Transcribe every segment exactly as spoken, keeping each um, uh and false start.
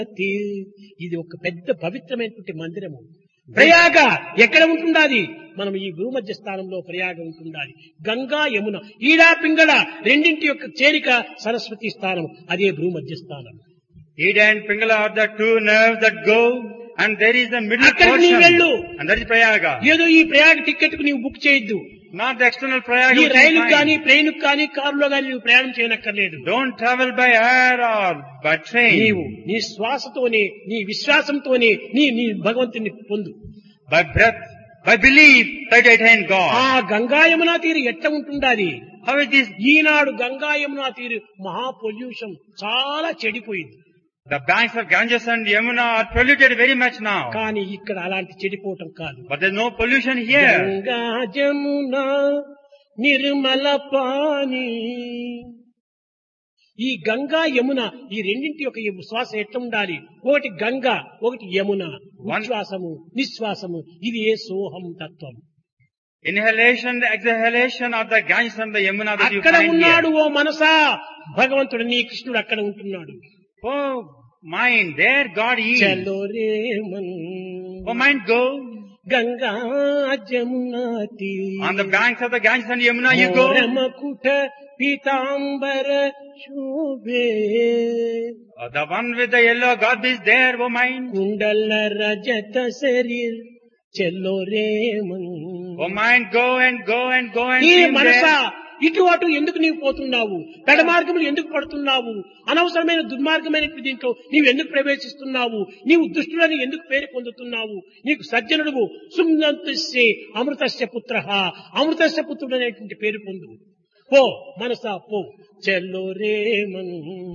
ఇది ఒక పెద్ద పవిత్రమైనటువంటి మందిరము. ప్రయాగ ఎక్కడ ఉంటుండాది? మనం ఈ భూమధ్య స్థానంలో ప్రయాగ ఉంటుండాలి. గంగా యమున ఈడా పింగళ రెండింటి యొక్క చేరిక సరస్వతి స్థానం, అదే భూమధ్య స్థానం. Ida and Pingala are the two nerves that go, and there is the middle అక్కడికి నీవు వెళ్ళు. portion, and that is Prayaga. ఏదో ఈ ప్రయాగ టికెట్ కు నీవు బుక్ చేయొద్దు. Not the external Prayaga. ఈ which is రైలు fine. కానీ ట్రైన్ కానీ కారులో కానీ నువ్వు ప్రయాణం చేయనక్కర్లేదు. Don't travel by air or by train. నీవు నీ శ్వాసతోనే నీ విశ్వాసంతోనే నీ నీ భగవంతుని పొందు. By breath, by belief, try to attain ఆ God. గంగా యమునా తీరు ఎట్లా ఉంటుండాది? How is this? ఈనాడు గంగా యమునా తీరు మహా పొల్యూషన్, చాలా చెడిపోయింది. The banks of Ganges and Yamuna are polluted very much now. కానీ ఇక్కడ అలాంటి చెడిపోవటం కాదు. But there is no pollution here. Ganga Jamuna Nirmala పాని. ఈ గంగా యమున ఈ రెండింటి యొక్క ఈ శ్వాస ఎట్లా ఉండాలి? ఒకటి గంగా, ఒకటి యమున. ఉచ్ఛ్వాసము నిశ్వాసము, ఇది ఏ సోహం తత్వం. Inhalation, the exhalation of the Ganges and the Yamuna that you అక్కడ find ఉన్నాడు here. ఓ మనసా, భగవంతుడు నీ కృష్ణుడు అక్కడ ఉంటున్నాడు. Oh, mind, there God is. చలో రే Mann Oh, mind, go. Ganga Jamuna On the banks of the Ganges and Yamuna you go. మకుట Pitambara శోభే. Uh, the one with the yellow garb is there, oh mind. కుండల రజత శరీర్ చెల్లో రే Mann. Oh mind, go and go and go and ఈ swim Manasa there. ఇటు అటు ఎందుకు నీవు పోతున్నావు? పెడ మార్గములు ఎందుకు పడుతున్నావు? అనవసరమైన దుర్మార్గమైన దీంట్లో నీవు ఎందుకు ప్రవేశిస్తున్నావు? నీవు దుష్టులని ఎందుకు పేరు పొందుతున్నావు? నీకు సజ్జనుడు సుమ్నంతస్యే అమృతస్య పుత్ర, అమృతస్య పుత్రుడు అనేటువంటి పేరు పొందు. పో మనసా పో. చెల్లో రే Mann.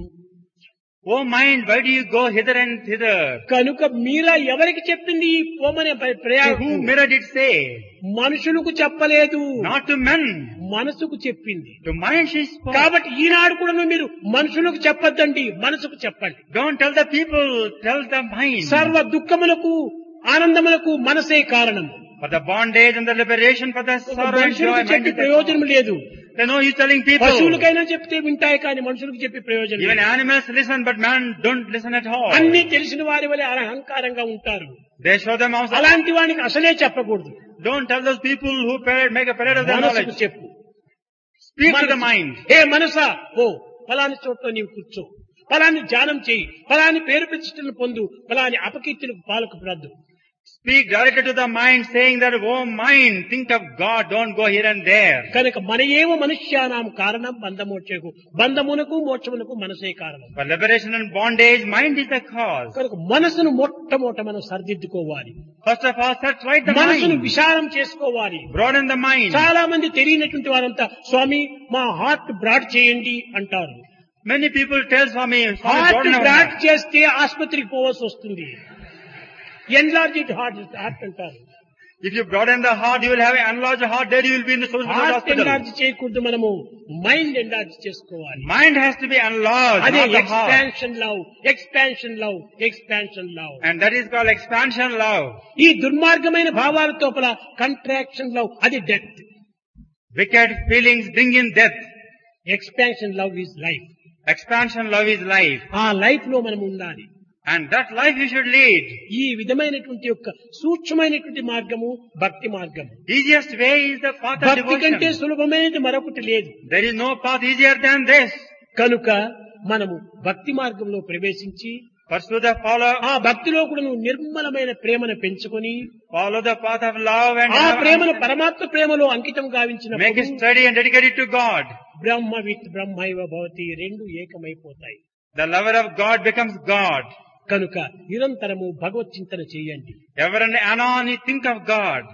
Oh mind, why do you go hither and thither? కనుక మీరా ఎవరికి చెప్పింది ఈ పోమనే To ప్రయాగం? whom Mira did say? మనుషులకు చెప్పలేదు, Not to men. మనసుకు చెప్పింది. To mind she spoke. కాబట్టి ఈనాడు కూడా మీరు మనుషులకు చెప్పొద్దండి, మనసుకు చెప్పండి. Don't tell the people, tell the mind. సర్వ దుఃఖములకు ఆనందములకు మనసే కారణం. For the bondage and the liberation, for the sorrow and joy, మనుషులకు mind చెప్పి is the ప్రయోజనం cause. లేదు. There's no use telling people. పశువులకైనా చెప్తే వింటాయి, కానీ మనుషులకు చెప్పి ప్రయోజనం Even లేదు. animals listen, but man don't listen at all. అన్ని తెలిసిన వారి వలె అహంకారంగా ఉంటారు. They show them also. అలాంటి వానికి అసలే చెప్పకూడదు. Don't tell those people who parade, make a parade of their మనసుకు knowledge. చెప్పు. Speak to the మనసు. mind. ఏ మనసా ఓ ఫలాని చోట్ల నీవు కూర్చో, ఫలాని ధ్యానం చేయి, ఫలాని పేరు ప్రతిష్టలు పొందు, ఫలాని అపకీర్తులకు పాలకు పడద్దు. Speak directly to the mind, saying that, oh mind, think of God, don't go here and there. కనుక మన ఏవ మనుష్యానాం కారణం బంధమోక్షకు, బంధమునకు మోక్షమునకు మనసే కారణం. For liberation and bondage, mind is the cause. కనుక మనసును మొట్టమొదట మనం సరిదిద్దుకోవాలి. First of all, set right the మనసును mind. విశాలం చేసుకోవాలి. Broaden the mind. చాలా మంది తెలియనటువంటి వారంతా స్వామి మా హార్ట్ బ్రాడ్ చేయండి అంటారు. Many people tell Swami, Swami, heart broaden our broad heart. చేస్తే ఆసుపత్రికి పోవాల్సి వస్తుంది. ఎన్లార్జ్ హార్ట్ హార్ట్ అంటారు. If you broaden the heart, you will have an enlarged heart, there you will be in the social heart hospital. Enlarge చేయకూడదు, మనము mind enlarge చేసుకోవాలి. Mind has to be enlarged, అదే not the heart. Expansion love, expansion love, expansion love. And that is called expansion love. ఈ దుర్మార్గమైన భావాల తోపల contraction love, అది death. Wicked feelings bring in death. Expansion love is life. Expansion love is life. ఆ life లో మనం ఉండాలి. And that life you should lead. ఈ విధమైనటువంటి యొక్క సూక్ష్మమైనటువంటి మార్గము భక్తి మార్గము. Easiest way is the path of భక్తి కంటే devotion. సులభమైనది మరొకటి లేదు. There is no path easier than this. కనుక మనము భక్తి మార్గంలో ప్రవేశించి Pursue the follow, ఆ భక్తిలో కూడా నువ్వు నిర్మలమైన ప్రేమను పెంచుకొని follow the path of love and ఆ have- ప్రేమను పరమాత్మ ప్రేమలో అంకితం make గావించినప్పుడు it steady and dedicated to God. Brahma with బ్రహ్మైవ భవతి, రెండు ఏకమైపోతాయి. The lover of God becomes God. కనుక నిరంతరము భగవత్ చింతన చేయండి. Ever and anon you think of God.